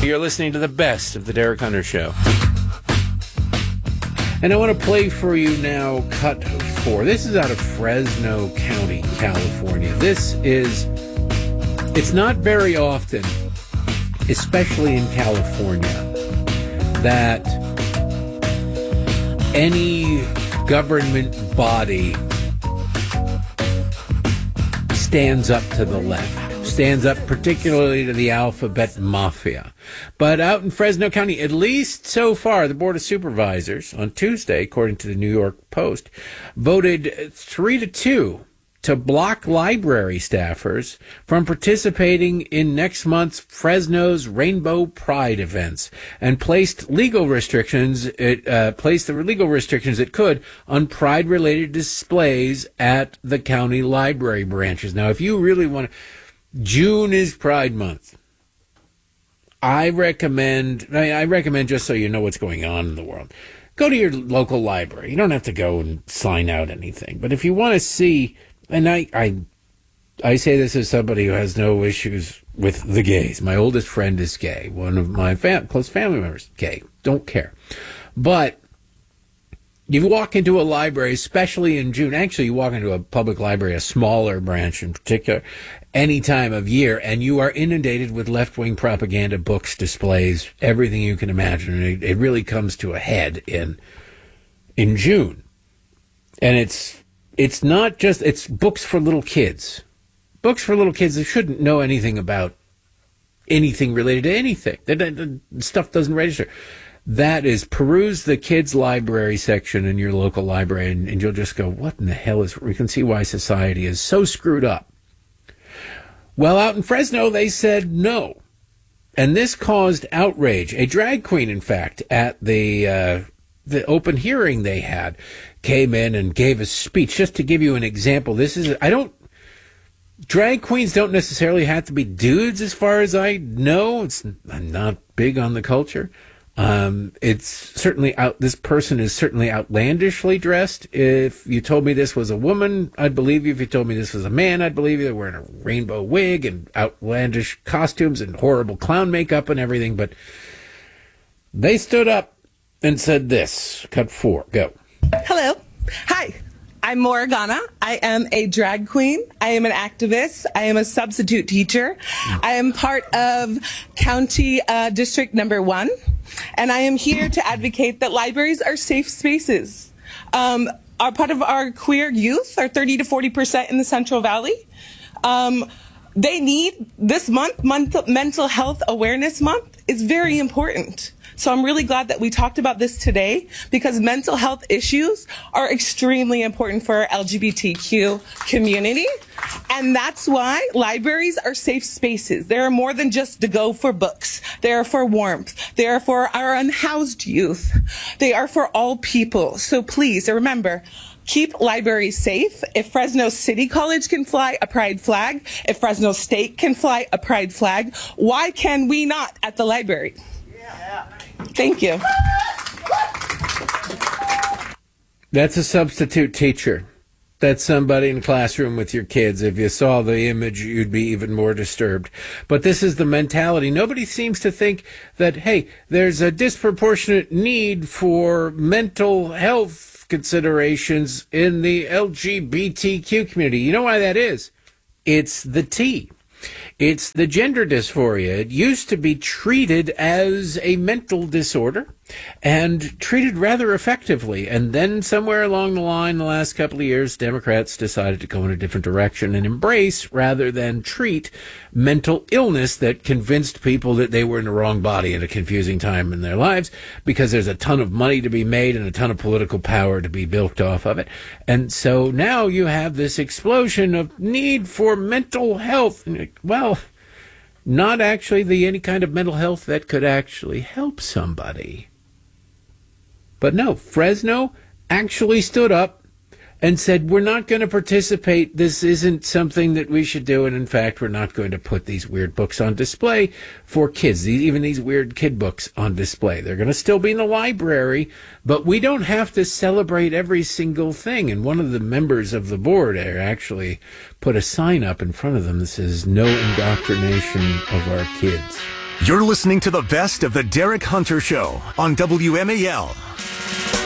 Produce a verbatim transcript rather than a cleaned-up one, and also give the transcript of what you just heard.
You're listening to the best of the Derek Hunter Show. And I want to play for you now cut four. This is out of Fresno County, California. This is, it's not very often, especially in California, that any government body stands up to the left, stands up particularly to the alphabet mafia. But out in Fresno County, at least so far, the Board of Supervisors on Tuesday, according to the New York Post, voted three to two to block library staffers from participating in next month's Fresno's Rainbow Pride events, and placed legal restrictions. It uh, placed the legal restrictions it could on Pride-related displays at the county library branches. Now, if you really want to, June is Pride Month. I recommend. I recommend, just so you know what's going on in the world, go to your local library. You don't have to go and sign out anything, but if you want to see. And I, I, I say this as somebody who has no issues with the gays. My oldest friend is gay. One of my fam- close family members gay. Don't care. But you walk into a library, especially in June. Actually, you walk into a public library, a smaller branch in particular, any time of year, and you are inundated with left-wing propaganda, books, displays, everything you can imagine. And it, it really comes to a head in in June. And it's... It's not just, it's books for little kids. Books for little kids that shouldn't know anything about anything related to anything. That, that, that stuff doesn't register. That is, peruse the kids' library section in your local library, and, and you'll just go, what in the hell is, you can see why society is so screwed up. Well, out in Fresno, they said no. And this caused outrage. A drag queen, in fact, at the, uh, the open hearing they had, came in and gave a speech. Just to give you an example, this is, I don't, drag queens don't necessarily have to be dudes as far as I know. It's, I'm not big on the culture. Um, it's certainly out, this person is certainly outlandishly dressed. If you told me this was a woman, I'd believe you. If you told me this was a man, I'd believe you. They're wearing a rainbow wig and outlandish costumes and horrible clown makeup and everything. But they stood up and said this. Cut four, go. Hello. Hi. I'm Morgana. I am a drag queen. I am an activist. I am a substitute teacher. I am part of County uh, District Number One, and I am here to advocate that libraries are safe spaces. Um, our part of our queer youth are thirty to forty percent in the Central Valley. Um, they need this month, month, Mental Health Awareness Month is very important. So I'm really glad that we talked about this today, because mental health issues are extremely important for our L G B T Q community. And that's why libraries are safe spaces. They are more than just to go for books. They are for warmth. They are for our unhoused youth. They are for all people. So please remember, keep libraries safe. If Fresno City College can fly a pride flag, if Fresno State can fly a pride flag, why can we not at the library? Yeah. Thank you. That's a substitute teacher. That's somebody in the classroom with your kids. If you saw the image, you'd be even more disturbed. But this is the mentality. Nobody seems to think that, hey, there's a disproportionate need for mental health considerations in the L G B T Q community. You know why that is? It's the T. It's the gender dysphoria. It used to be treated as a mental disorder and treated rather effectively. And then somewhere along the line, the last couple of years, Democrats decided to go in a different direction and embrace rather than treat mental illness that convinced people that they were in the wrong body at a confusing time in their lives, because there's a ton of money to be made and a ton of political power to be built off of it. And so now you have this explosion of need for mental health. Well, not actually the any kind of mental health that could actually help somebody. But no, Fresno actually stood up and said, we're not going to participate. This isn't something that we should do. And in fact, we're not going to put these weird books on display for kids, even these weird kid books on display. They're going to still be in the library, but we don't have to celebrate every single thing. And one of the members of the board actually put a sign up in front of them that says, no indoctrination of our kids. You're listening to the best of the Derek Hunter Show on W M A L.